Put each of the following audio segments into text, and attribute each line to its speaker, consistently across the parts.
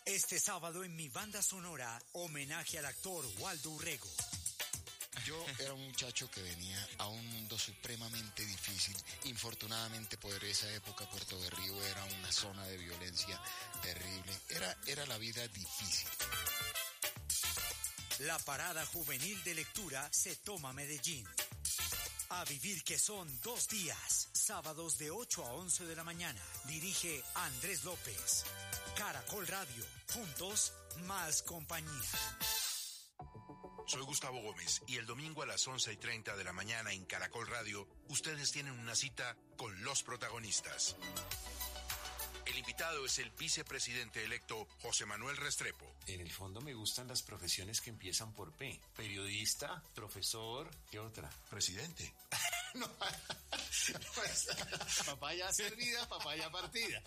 Speaker 1: Este sábado en mi banda sonora, homenaje al actor Waldo Urrego.
Speaker 2: Yo era un muchacho que venía a un mundo supremamente difícil. Infortunadamente por esa época Puerto de Río era una zona de violencia terrible. Era la vida difícil.
Speaker 1: La parada juvenil de lectura se toma Medellín. A vivir que son 2 días, sábados de 8 a 11 de la mañana. Dirige Andrés López. Caracol Radio, juntos, más compañía.
Speaker 3: Soy Gustavo Gómez y el domingo a las 11:30 de la mañana en Caracol Radio, ustedes tienen una cita con los protagonistas. El invitado es el vicepresidente electo José Manuel Restrepo.
Speaker 4: En el fondo me gustan las profesiones que empiezan por P. Periodista, profesor, ¿qué otra?
Speaker 3: Presidente.
Speaker 4: No, pues, papaya servida, papaya partida.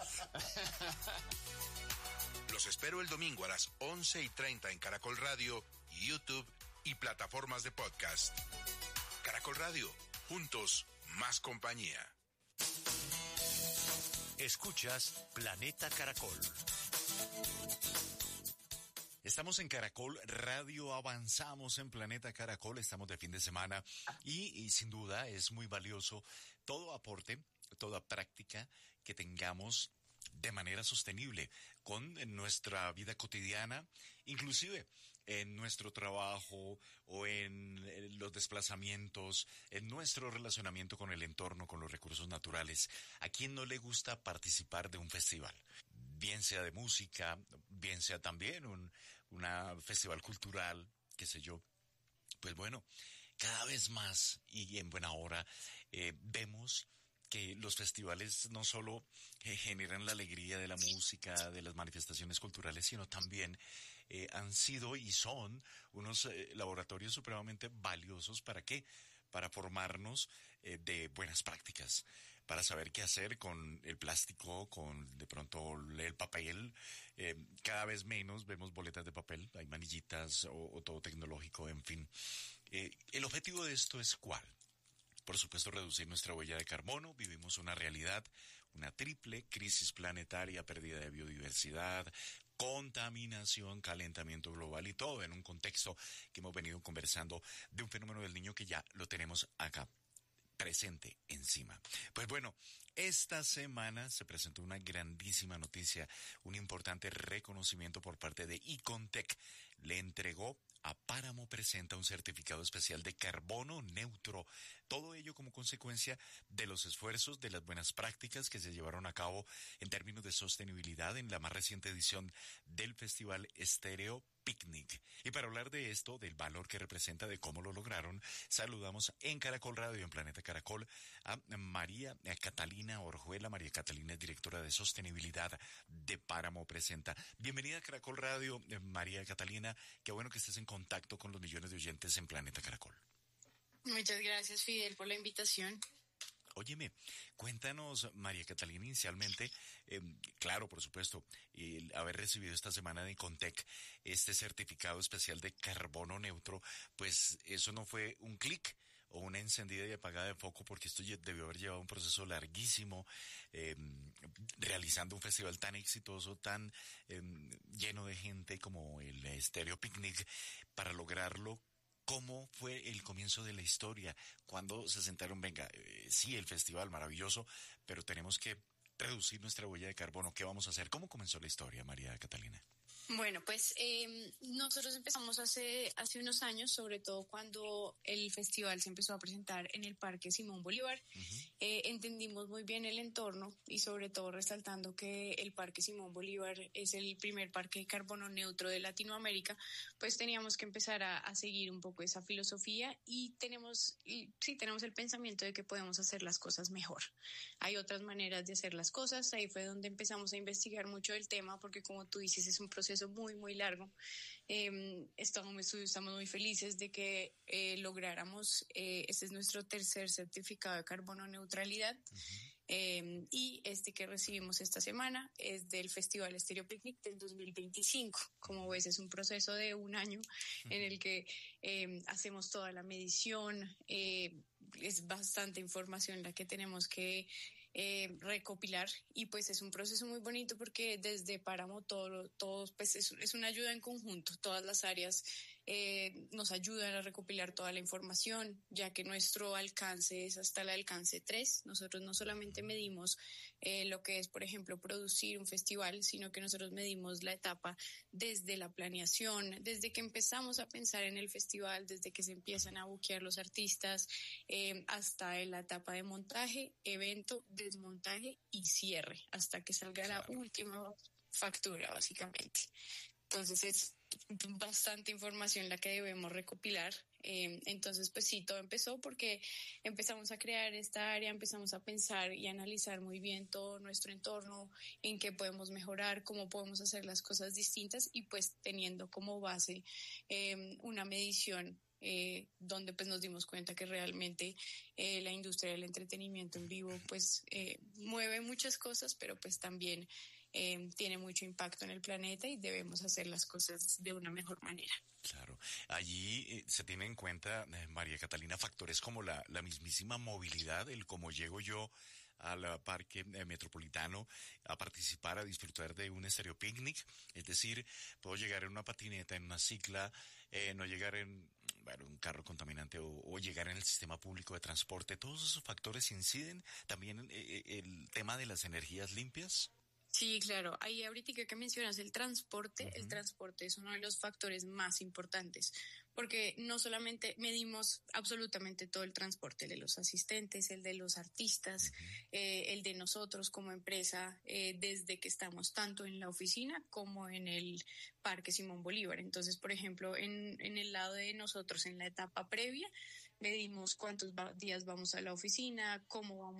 Speaker 3: Los espero el domingo a las 11:30 en Caracol Radio, YouTube y plataformas de podcast. Caracol Radio, juntos, más compañía.
Speaker 1: Escuchas Planeta Caracol.
Speaker 5: Estamos en Caracol Radio, avanzamos en Planeta Caracol, estamos de fin de semana y sin duda es muy valioso todo aporte, toda práctica que tengamos de manera sostenible con nuestra vida cotidiana, inclusive en nuestro trabajo o en los desplazamientos, en nuestro relacionamiento con el entorno, con los recursos naturales. ¿A quién no le gusta participar de un festival? Bien sea de música, bien sea también un festival cultural, qué sé yo. Pues bueno, cada vez más y en buena hora vemos que los festivales no solo generan la alegría de la música, de las manifestaciones culturales, sino también han sido y son unos laboratorios supremamente valiosos. ¿Para qué? Para formarnos de buenas prácticas, para saber qué hacer con el plástico, con de pronto el papel. Cada vez menos vemos boletas de papel, hay manillitas o todo tecnológico, en fin. ¿El objetivo de esto es cuál? Por supuesto, reducir nuestra huella de carbono. Vivimos una realidad, una triple crisis planetaria, pérdida de biodiversidad, contaminación, calentamiento global y todo en un contexto que hemos venido conversando de un fenómeno del niño que ya lo tenemos acá presente encima. Pues bueno, esta semana se presentó una grandísima noticia, un importante reconocimiento por parte de Icontec. Le entregó a Páramo Presenta un certificado especial de carbono neutro. Todo ello como consecuencia de los esfuerzos, de las buenas prácticas que se llevaron a cabo en términos de sostenibilidad en la más reciente edición del Festival Estéreo Picnic. Y para hablar de esto, del valor que representa, de cómo lo lograron, saludamos en Caracol Radio, en Planeta Caracol, a María Catalina Orjuela. María Catalina es directora de sostenibilidad de Páramo Presenta. Bienvenida a Caracol Radio, María Catalina. Qué bueno que estés en contacto con los millones de oyentes en Planeta Caracol.
Speaker 6: Muchas gracias, Fidel, por la invitación.
Speaker 5: Óyeme, cuéntanos, María Catalina, inicialmente, claro, por supuesto, el haber recibido esta semana de Icontec este certificado especial de carbono neutro, pues eso no fue un clic o una encendida y apagada de foco, porque esto debió haber llevado un proceso larguísimo, realizando un festival tan exitoso, tan lleno de gente como el Estéreo Picnic, para lograrlo. ¿Cómo fue el comienzo de la historia? Cuando se sentaron, venga, sí, el festival maravilloso, pero tenemos que reducir nuestra huella de carbono. ¿Qué vamos a hacer? ¿Cómo comenzó la historia, María Catalina?
Speaker 6: Bueno, pues nosotros empezamos hace unos años, sobre todo cuando el festival se empezó a presentar en el Parque Simón Bolívar. Entendimos muy bien el entorno y sobre todo resaltando que el Parque Simón Bolívar es el primer parque de carbono neutro de Latinoamérica, pues teníamos que empezar a seguir un poco esa filosofía y tenemos el pensamiento de que podemos hacer las cosas mejor. Hay otras maneras de hacer las cosas. Ahí fue donde empezamos a investigar mucho el tema, porque como tú dices, es un proceso muy, muy largo. Estamos muy felices de que lográramos, este es nuestro tercer certificado de carbono neutralidad. Y este que recibimos esta semana es del Festival Estéreo Picnic del 2025. Como ves, es un proceso de un año en el que hacemos toda la medición. Es bastante información la que tenemos que recopilar, y pues es un proceso muy bonito porque desde Páramo todos pues es una ayuda en conjunto, todas las áreas nos ayudan a recopilar toda la información, ya que nuestro alcance es hasta el alcance 3. Nosotros no solamente medimos lo que es, por ejemplo, producir un festival, sino que nosotros medimos la etapa desde la planeación, desde que empezamos a pensar en el festival, desde que se empiezan a buquear los artistas, hasta la etapa de montaje, evento, desmontaje y cierre, hasta que salga la última factura, básicamente. Entonces es bastante información la que debemos recopilar. Entonces, pues sí, todo empezó porque empezamos a crear esta área, empezamos a pensar y analizar muy bien todo nuestro entorno, en qué podemos mejorar, cómo podemos hacer las cosas distintas, y pues teniendo como base una medición donde pues nos dimos cuenta que realmente la industria del entretenimiento en vivo pues mueve muchas cosas, pero pues también tiene mucho impacto en el planeta y debemos hacer las cosas de una mejor manera.
Speaker 5: Claro, allí se tiene en cuenta, María Catalina, factores como la mismísima movilidad, el cómo llego yo al parque metropolitano a participar, a disfrutar de un estéreo picnic, es decir, puedo llegar en una patineta, en una cicla, no llegar en un carro contaminante o llegar en el sistema público de transporte. ¿Todos esos factores inciden también en el tema de las energías limpias?
Speaker 6: Sí, claro. Ahí ahorita que mencionas el transporte es uno de los factores más importantes, porque no solamente medimos absolutamente todo el transporte, el de los asistentes, el de los artistas, el de nosotros como empresa, desde que estamos tanto en la oficina como en el Parque Simón Bolívar. Entonces, por ejemplo, en el lado de nosotros, en la etapa previa, medimos cuántos días vamos a la oficina, cómo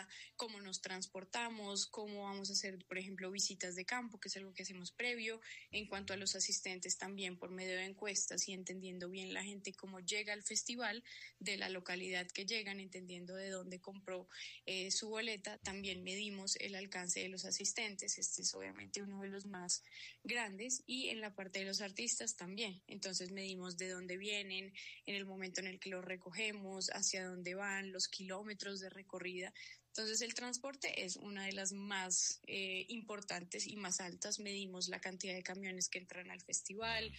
Speaker 6: nos transportamos, cómo vamos a hacer, por ejemplo, visitas de campo, que es algo que hacemos previo. En cuanto a los asistentes, también por medio de encuestas y entendiendo bien la gente cómo llega al festival, de la localidad que llegan, entendiendo de dónde compró su boleta. También medimos el alcance de los asistentes. Este es obviamente uno de los más grandes, y en la parte de los artistas también. Entonces medimos de dónde vienen, en el momento en el que los recogemos, hacia dónde van, los kilómetros de recorrida. Entonces el transporte es una de las más importantes y más altas. Medimos la cantidad de camiones que entran al festival,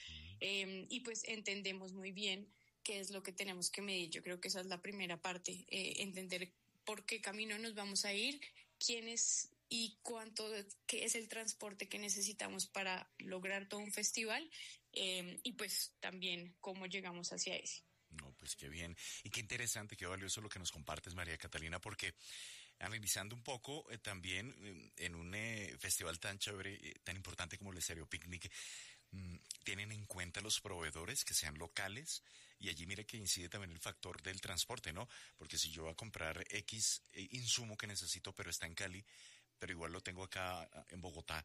Speaker 6: y pues entendemos muy bien qué es lo que tenemos que medir. Yo creo que esa es la primera parte, entender por qué camino nos vamos a ir, quiénes y qué es el transporte que necesitamos para lograr todo un festival, y pues también cómo llegamos hacia ese.
Speaker 5: No, pues qué bien. Y qué interesante, qué valioso lo que nos compartes, María Catalina, porque analizando un poco también en un festival tan chévere, tan importante como el Estéreo Picnic, tienen en cuenta los proveedores que sean locales, y allí mira que incide también el factor del transporte, ¿no? Porque si yo voy a comprar X insumo que necesito, pero está en Cali, pero igual lo tengo acá en Bogotá,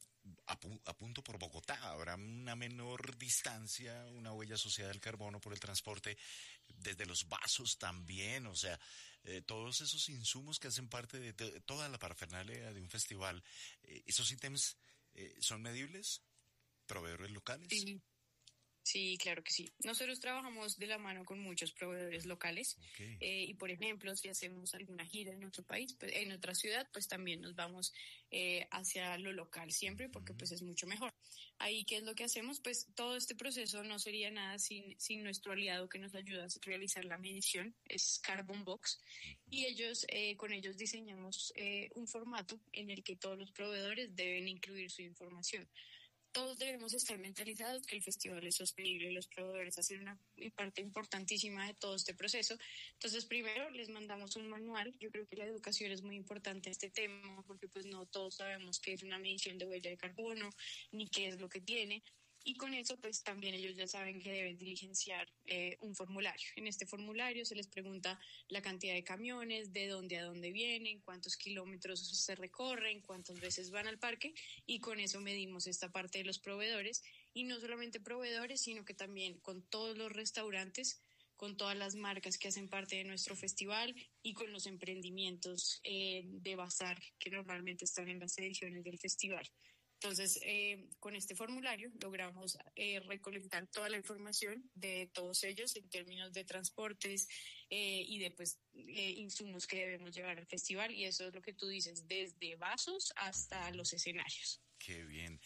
Speaker 5: apunto por Bogotá, habrá una menor distancia, una huella asociada al carbono por el transporte, desde los vasos también, o sea, todos esos insumos que hacen parte de toda la parafernalia de un festival, esos ítems son medibles, proveedores locales.
Speaker 6: Sí. Sí, claro que sí. Nosotros trabajamos de la mano con muchos proveedores locales.
Speaker 5: Okay.
Speaker 6: Y, por ejemplo, si hacemos alguna gira en otro país, pues, en otra ciudad, pues también nos vamos hacia lo local siempre, porque pues es mucho mejor. Ahí, ¿qué es lo que hacemos? Pues todo este proceso no sería nada sin nuestro aliado que nos ayuda a realizar la medición, es Carbon Box. Y con ellos diseñamos un formato en el que todos los proveedores deben incluir su información. Todos debemos estar mentalizados que el festival es sostenible, y los proveedores hacen una parte importantísima de todo este proceso. Entonces, primero les mandamos un manual. Yo creo que la educación es muy importante en este tema, porque pues no todos sabemos qué es una medición de huella de carbono, ni qué es lo que tiene. Y con eso, pues también ellos ya saben que deben diligenciar un formulario. En este formulario se les pregunta la cantidad de camiones, de dónde a dónde vienen, cuántos kilómetros se recorren, cuántas veces van al parque, y con eso medimos esta parte de los proveedores. Y no solamente proveedores, sino que también con todos los restaurantes, con todas las marcas que hacen parte de nuestro festival y con los emprendimientos de bazar que normalmente están en las ediciones del festival. Entonces, con este formulario logramos recolectar toda la información de todos ellos en términos de transportes y de insumos que debemos llevar al festival, y eso es lo que tú dices, desde vasos hasta los escenarios.
Speaker 5: Qué bien.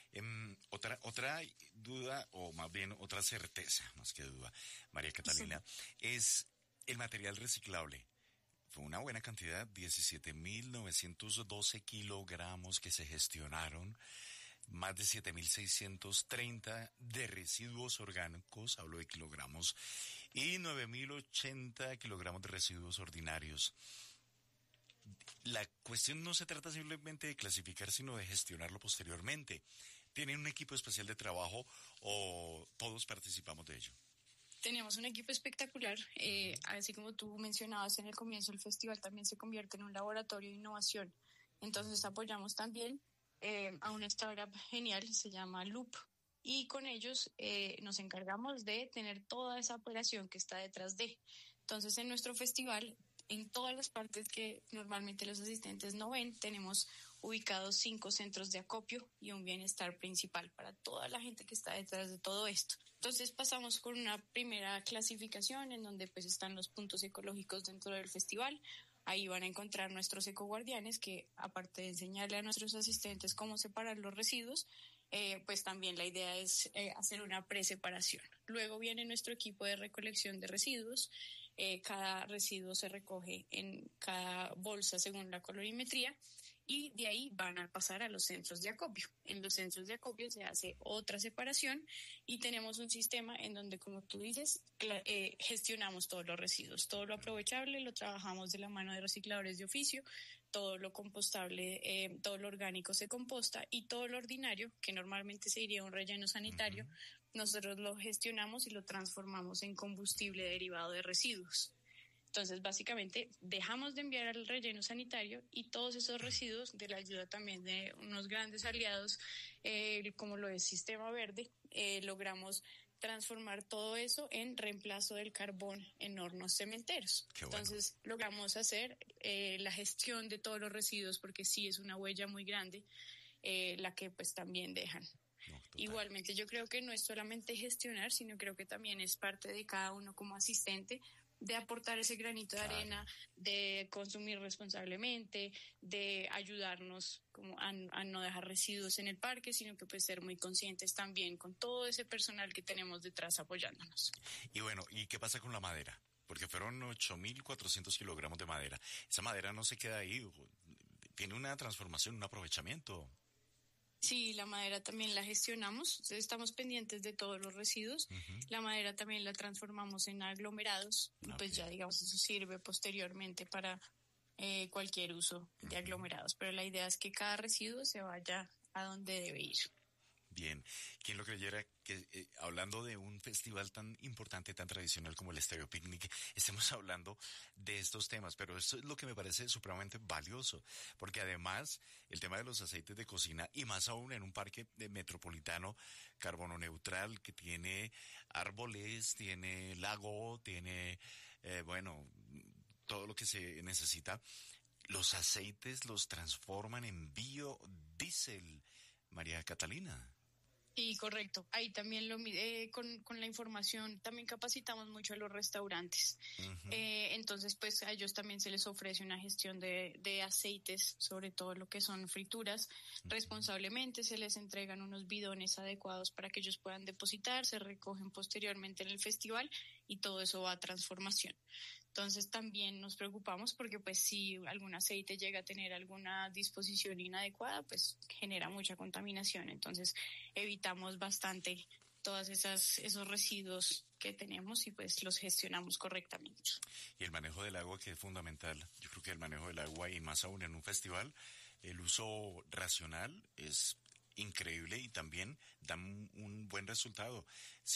Speaker 5: Otra duda, o más bien otra certeza, más que duda, María Catalina, es el material reciclable. Fue una buena cantidad, 17.912 kilogramos que se gestionaron, más de 7.630 de residuos orgánicos, hablo de kilogramos, y 9.080 kilogramos de residuos ordinarios. La cuestión no se trata simplemente de clasificar, sino de gestionarlo posteriormente. ¿Tienen un equipo especial de trabajo o todos participamos de ello?
Speaker 6: Tenemos un equipo espectacular, así como tú mencionabas en el comienzo, el festival también se convierte en un laboratorio de innovación. Entonces apoyamos también a una startup genial, se llama Loop, y con ellos nos encargamos de tener toda esa operación que está detrás de. Entonces, en nuestro festival, en todas las partes que normalmente los asistentes no ven, tenemos ubicados 5 centros de acopio y un bienestar principal para toda la gente que está detrás de todo esto. Entonces pasamos con una primera clasificación en donde pues están los puntos ecológicos dentro del festival. Ahí van a encontrar nuestros ecoguardianes que, aparte de enseñarle a nuestros asistentes cómo separar los residuos, pues también la idea es hacer una preseparación. Luego viene nuestro equipo de recolección de residuos. Cada residuo se recoge en cada bolsa según la colorimetría, y de ahí van a pasar a los centros de acopio. En los centros de acopio se hace otra separación y tenemos un sistema en donde, como tú dices, gestionamos todos los residuos. Todo lo aprovechable lo trabajamos de la mano de recicladores de oficio, todo lo compostable, todo lo orgánico se composta, y todo lo ordinario, que normalmente se iría a un relleno sanitario, nosotros lo gestionamos y lo transformamos en combustible derivado de residuos. Entonces, básicamente, dejamos de enviar al relleno sanitario, y todos esos residuos, de la ayuda también de unos grandes aliados, como lo es Sistema Verde, logramos transformar todo eso en reemplazo del carbón en hornos cementeros. Bueno. Entonces, logramos hacer la gestión de todos los residuos, porque sí es una huella muy grande la que pues también dejan. No, igualmente, yo creo que no es solamente gestionar, sino creo que también es parte de cada uno como asistente de aportar ese granito de arena, de consumir responsablemente, de ayudarnos como a no dejar residuos en el parque, sino que pues ser muy conscientes también con todo ese personal que tenemos detrás apoyándonos.
Speaker 5: Y bueno, ¿y qué pasa con la madera? Porque fueron 8.400 kilogramos de madera. Esa madera no se queda ahí, tiene una transformación, un aprovechamiento.
Speaker 6: Sí, la madera también la gestionamos, estamos pendientes de todos los residuos. La madera también la transformamos en aglomerados, y pues ya digamos eso sirve posteriormente para cualquier uso de aglomerados, pero la idea es que cada residuo se vaya a donde debe ir.
Speaker 5: Bien, ¿quién lo creyera que hablando de un festival tan importante, tan tradicional como el Estéreo Picnic, estemos hablando de estos temas? Pero esto es lo que me parece supremamente valioso, porque además el tema de los aceites de cocina, y más aún en un parque metropolitano carbono neutral que tiene árboles, tiene lago, tiene, todo lo que se necesita, los aceites los transforman en biodiesel, María Catalina.
Speaker 6: Sí, correcto. Ahí también con la información también capacitamos mucho a los restaurantes. Entonces, pues a ellos también se les ofrece una gestión de aceites, sobre todo lo que son frituras. Responsablemente se les entregan unos bidones adecuados para que ellos puedan depositar, se recogen posteriormente en el festival, y todo eso va a transformación. Entonces también nos preocupamos porque pues si algún aceite llega a tener alguna disposición inadecuada, pues genera mucha contaminación. Entonces evitamos bastante todos esos residuos que tenemos y pues los gestionamos correctamente.
Speaker 5: Y el manejo del agua, que es fundamental. Yo creo que el manejo del agua, y más aún en un festival, el uso racional es increíble y también da un buen resultado.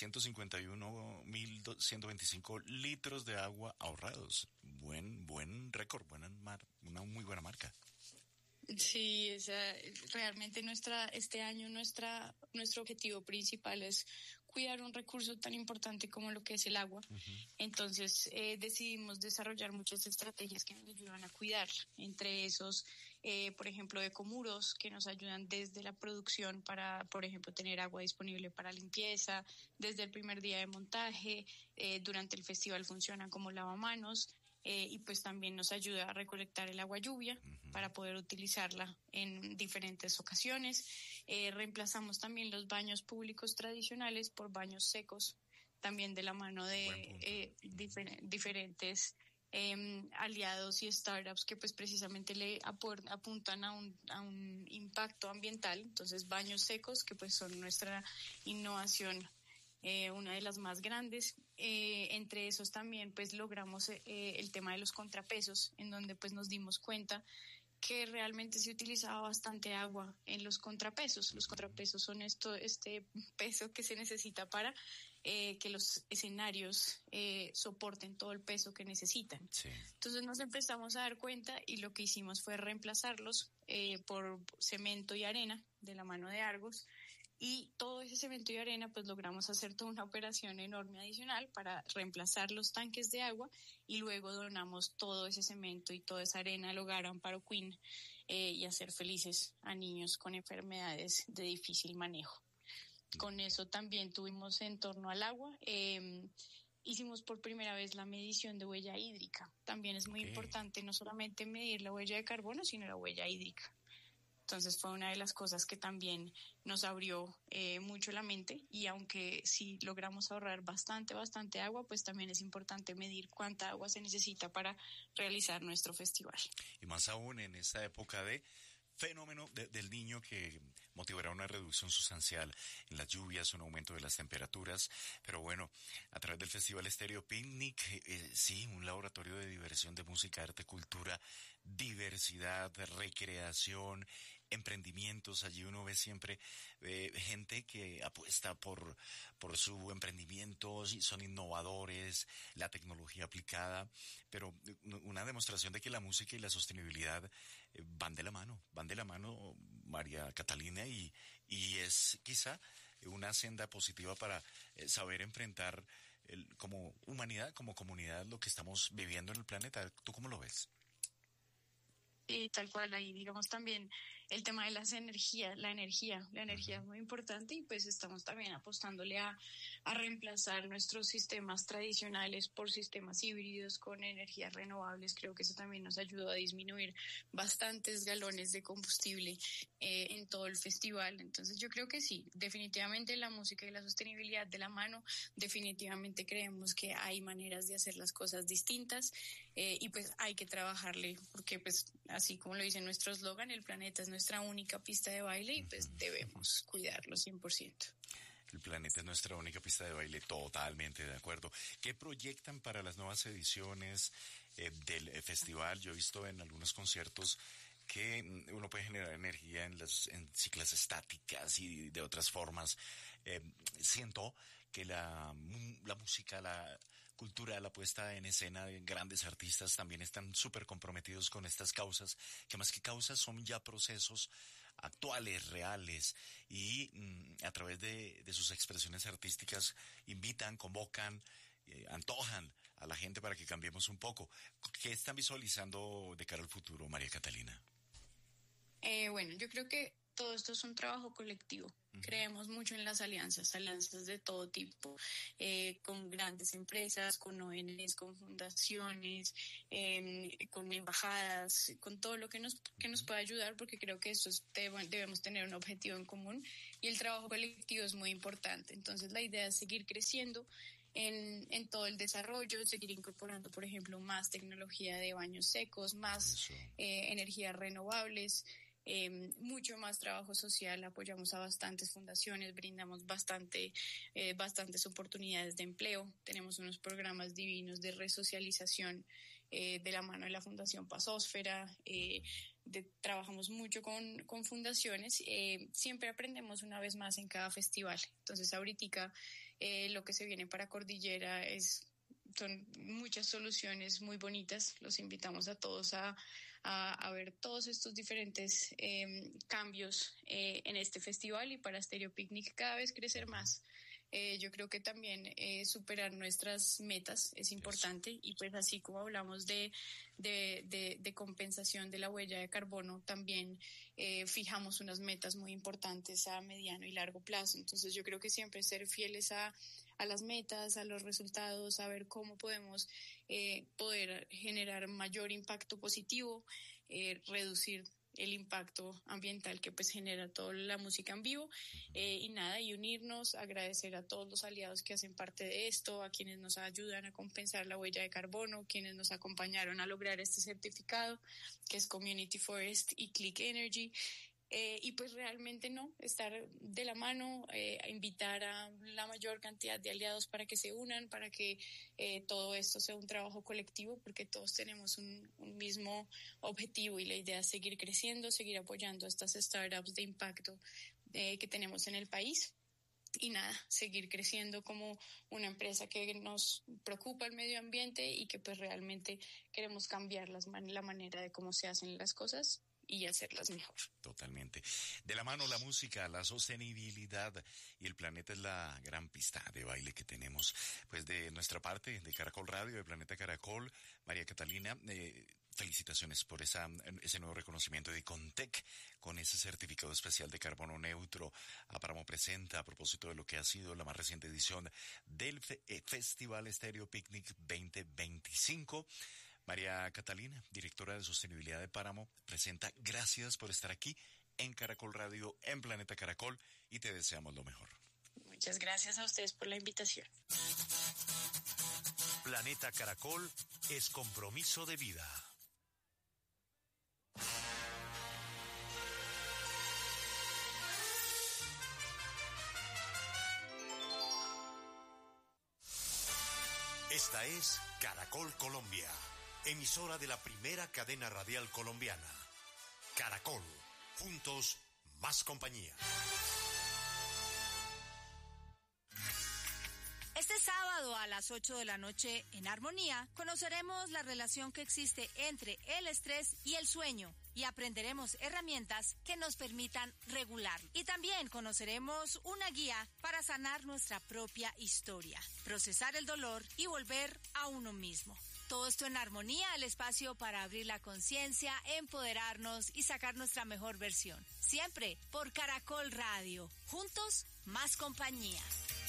Speaker 5: 151.125 litros de agua ahorrados. Buen récord, una muy buena marca.
Speaker 6: Sí, realmente este año nuestro objetivo principal es cuidar un recurso tan importante como lo que es el agua. Entonces decidimos desarrollar muchas estrategias que nos ayudan a cuidar. Entre esos por ejemplo, ecomuros que nos ayudan desde la producción para, por ejemplo, tener agua disponible para limpieza, desde el primer día de montaje, durante el festival funcionan como lavamanos. Y pues también nos ayuda a recolectar el agua lluvia para poder utilizarla en diferentes ocasiones. Reemplazamos también los baños públicos tradicionales por baños secos, también de la mano de diferentes aliados y startups que pues precisamente le apuntan a un impacto ambiental. Entonces, baños secos, que pues son nuestra innovación, una de las más grandes. Entre esos también pues logramos el tema de los contrapesos, en donde pues nos dimos cuenta que realmente se utilizaba bastante agua en los contrapesos. Los contrapesos son este peso que se necesita para que los escenarios soporten todo el peso que necesitan.
Speaker 5: Sí.
Speaker 6: Entonces nos empezamos a dar cuenta y lo que hicimos fue reemplazarlos por cemento y arena de la mano de Argos. Y todo ese cemento y arena, pues logramos hacer toda una operación enorme adicional para reemplazar los tanques de agua, y luego donamos todo ese cemento y toda esa arena al Hogar Amparo Queen y hacer felices a niños con enfermedades de difícil manejo. Con eso también tuvimos en torno al agua. Hicimos por primera vez la medición de huella hídrica. También es muy importante no solamente medir la huella de carbono, sino la huella hídrica. Entonces fue una de las cosas que también nos abrió mucho la mente, y aunque sí logramos ahorrar bastante agua, pues también es importante medir cuánta agua se necesita para realizar nuestro festival.
Speaker 5: Y más aún en esta época de fenómeno del niño, que motivará una reducción sustancial en las lluvias, un aumento de las temperaturas. Pero bueno, a través del Festival Estéreo Picnic, sí, un laboratorio de diversión, de música, arte, cultura, diversidad, recreación, emprendimientos. Allí uno ve siempre gente que apuesta por su emprendimiento, son innovadores, la tecnología aplicada, pero una demostración de que la música y la sostenibilidad van de la mano, María Catalina, y es quizá una senda positiva para saber enfrentar como humanidad, como comunidad, lo que estamos viviendo en el planeta. ¿Tú cómo lo ves?
Speaker 6: Y tal cual, ahí digamos también el tema de las energías, la energía es muy importante, y pues estamos también apostándole a reemplazar nuestros sistemas tradicionales por sistemas híbridos con energías renovables. Creo que eso también nos ayudó a disminuir bastantes galones de combustible en todo el festival. Entonces yo creo que sí, definitivamente la música y la sostenibilidad de la mano. Definitivamente creemos que hay maneras de hacer las cosas distintas, y pues hay que trabajarle, porque pues así como lo dice nuestro eslogan, el planeta es nuestra única pista de baile, y pues debemos cuidarlo 100%.
Speaker 5: El planeta es nuestra única pista de baile, totalmente de acuerdo. ¿Qué proyectan para las nuevas ediciones del festival? Yo he visto en algunos conciertos que uno puede generar energía en ciclas estáticas y de otras formas. Siento que la música, la cultura, la puesta en escena de grandes artistas también están súper comprometidos con estas causas, que más que causas son ya procesos actuales, reales, y a través de sus expresiones artísticas invitan, convocan, antojan a la gente para que cambiemos un poco. ¿Qué están visualizando de cara al futuro, María Catalina?
Speaker 6: Bueno, yo creo que todo esto es un trabajo colectivo. Creemos mucho en las alianzas de todo tipo, con grandes empresas, con ONGs, con fundaciones, con embajadas, con todo lo que nos pueda ayudar, porque creo que debemos tener un objetivo en común, y el trabajo colectivo es muy importante. Entonces la idea es seguir creciendo en todo el desarrollo, seguir incorporando, por ejemplo, más tecnología de baños secos, más energías renovables, mucho más trabajo social. Apoyamos a bastantes fundaciones, brindamos bastantes oportunidades de empleo. Tenemos unos programas divinos de resocialización de la mano de la Fundación Pazósfera. Trabajamos mucho con fundaciones. Siempre aprendemos una vez más en cada festival. Entonces ahorita lo que se viene para Cordillera son muchas soluciones muy bonitas. Los invitamos a todos a ver todos estos diferentes cambios en este festival, y para Estéreo Picnic cada vez crecer más. Yo creo que también superar nuestras metas es importante, y pues así como hablamos de compensación de la huella de carbono, también fijamos unas metas muy importantes a mediano y largo plazo. Entonces yo creo que siempre ser fieles a las metas, a los resultados, a ver cómo podemos poder generar mayor impacto positivo, reducir el impacto ambiental que pues genera toda la música en vivo, y unirnos, agradecer a todos los aliados que hacen parte de esto, a quienes nos ayudan a compensar la huella de carbono, quienes nos acompañaron a lograr este certificado, que es Community Forest y Click Energy. Y pues realmente estar de la mano, invitar a la mayor cantidad de aliados para que se unan, para que todo esto sea un trabajo colectivo, porque todos tenemos un mismo objetivo, y la idea es seguir creciendo, seguir apoyando a estas startups de impacto que tenemos en el país. Y seguir creciendo como una empresa que nos preocupa el medio ambiente y que pues realmente queremos cambiar la manera de cómo se hacen las cosas y hacerlas mejor.
Speaker 5: Totalmente. De la mano la música, la sostenibilidad y el planeta es la gran pista de baile que tenemos. Pues de nuestra parte, de Caracol Radio, de Planeta Caracol, María Catalina, felicitaciones por ese nuevo reconocimiento de Contec con ese certificado especial de carbono neutro. Páramo presenta, a propósito de lo que ha sido la más reciente edición del Festival Estéreo Picnic 2025. María Catalina, directora de Sostenibilidad de Páramo, presenta. Gracias por estar aquí en Caracol Radio, en Planeta Caracol, y te deseamos lo mejor.
Speaker 6: Muchas gracias a ustedes por la invitación.
Speaker 1: Planeta Caracol es compromiso de vida. Esta es Caracol Colombia, emisora de la primera cadena radial colombiana. Caracol, juntos, más compañía.
Speaker 7: Este sábado a las 8 de la noche en Armonía conoceremos la relación que existe entre el estrés y el sueño, y aprenderemos herramientas que nos permitan regularlo. Y también conoceremos una guía para sanar nuestra propia historia, procesar el dolor y volver a uno mismo. Todo esto en Armonía, el espacio para abrir la conciencia, empoderarnos y sacar nuestra mejor versión. Siempre por Caracol Radio. Juntos, más compañía.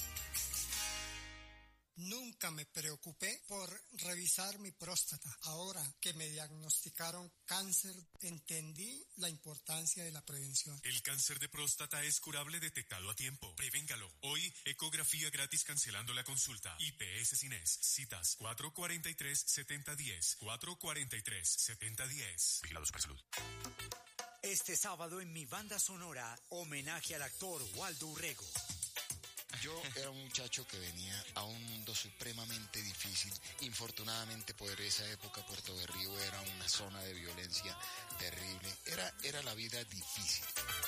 Speaker 8: Nunca me preocupé por revisar mi próstata. Ahora que me diagnosticaron cáncer, entendí la importancia de la prevención.
Speaker 9: El cáncer de próstata es curable detectado a tiempo. Prevéngalo. Hoy, ecografía gratis cancelando la consulta. IPS Cines. Citas 443-7010. 443-7010. Vigilado Supersalud.
Speaker 1: Este sábado en mi banda sonora, homenaje al actor Waldo Urrego.
Speaker 2: Yo era un muchacho que venía a un mundo supremamente difícil. Infortunadamente, por esa época Puerto Berrío era una zona de violencia terrible. Era la vida difícil.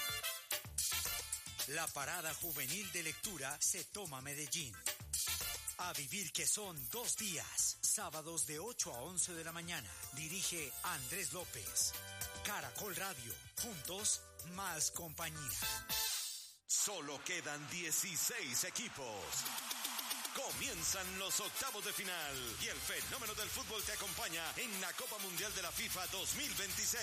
Speaker 1: La parada juvenil de lectura se toma Medellín. A vivir que son 2 días, sábados de 8 a 11 de la mañana. Dirige Andrés López. Caracol Radio, juntos, más compañía.
Speaker 10: Solo quedan 16 equipos. Comienzan los octavos de final y el fenómeno del fútbol te acompaña en la Copa Mundial de la FIFA 2026.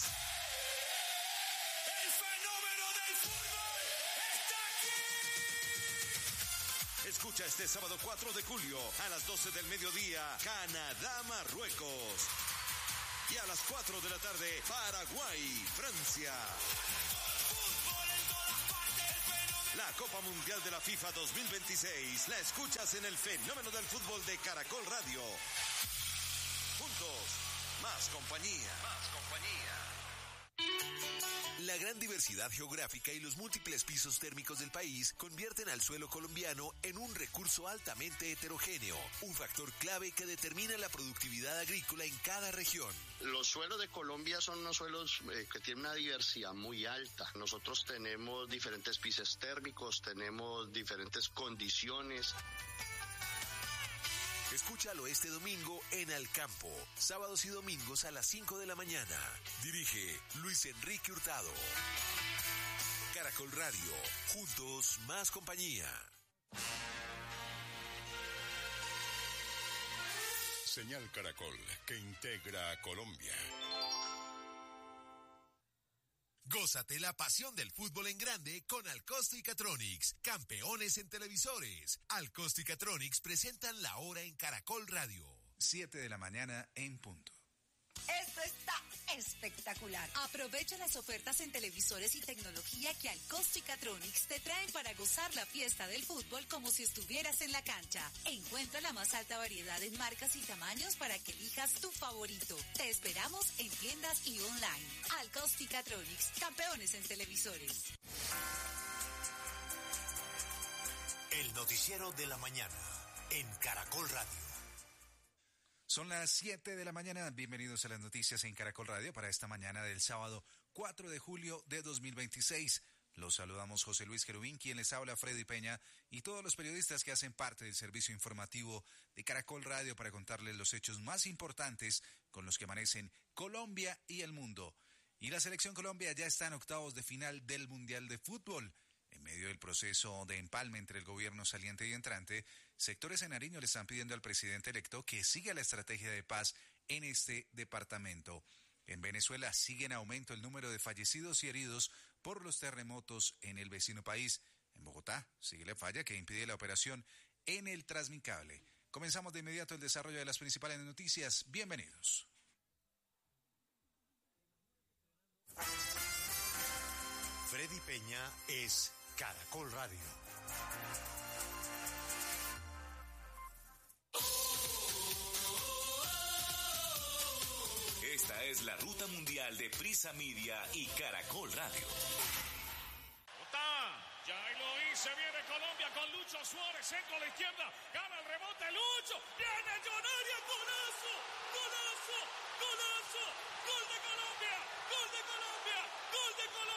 Speaker 10: ¡El fenómeno del fútbol está aquí! Escucha este sábado 4 de julio a las 12 del mediodía, Canadá-Marruecos. Y a las 4 de la tarde, Paraguay-Francia. La Copa Mundial de la FIFA 2026 la escuchas en el fenómeno del fútbol de Caracol Radio. Juntos, más compañía. Más compañía. La gran diversidad geográfica y los múltiples pisos térmicos del país convierten al suelo colombiano en un recurso altamente heterogéneo, un factor clave que determina la productividad agrícola en cada región.
Speaker 11: Los suelos de Colombia son unos suelos que tienen una diversidad muy alta. Nosotros tenemos diferentes pisos térmicos, tenemos diferentes condiciones.
Speaker 10: Escúchalo este domingo en Al Campo, sábados y domingos a las 5 de la mañana. Dirige Luis Enrique Hurtado. Caracol Radio, juntos más compañía.
Speaker 12: Señal Caracol, que integra a Colombia.
Speaker 13: Gózate la pasión del fútbol en grande con Alcosto y Catronics, campeones en televisores. Alcosto y Catronics presentan La Hora en Caracol Radio.
Speaker 14: 7 de la mañana en punto.
Speaker 15: Esto está espectacular. Aprovecha las ofertas en televisores y tecnología que Alcosto y Catronics te traen para gozar la fiesta del fútbol como si estuvieras en la cancha. Encuentra la más alta variedad en marcas y tamaños para que elijas tu favorito. Te esperamos en tiendas y online. Alcosto y Catronics, campeones en televisores.
Speaker 1: El noticiero de la mañana en Caracol Radio.
Speaker 14: Son las 7 de la mañana, bienvenidos a las noticias en Caracol Radio para esta mañana del sábado 4 de julio de 2026. Los saludamos José Luis Querubín, quien les habla Freddy Peña y todos los periodistas que hacen parte del servicio informativo de Caracol Radio para contarles los hechos más importantes con los que amanecen Colombia y el mundo. Y la selección Colombia ya está en octavos de final del Mundial de Fútbol. En medio del proceso de empalme entre el gobierno saliente y entrante, sectores en Nariño le están pidiendo al presidente electo que siga la estrategia de paz en este departamento. En Venezuela sigue en aumento el número de fallecidos y heridos por los terremotos en el vecino país. En Bogotá sigue la falla que impide la operación en el Transmicable. Comenzamos de inmediato el desarrollo de las principales noticias. Bienvenidos.
Speaker 1: Freddy Peña es Caracol Radio.
Speaker 10: Esta es la ruta mundial de Prisa Media y Caracol Radio.
Speaker 16: Ya lo hice, viene Colombia con Lucho Suárez, centro a la izquierda, gana el rebote, Lucho, viene Jonaria, golazo, golazo, golazo,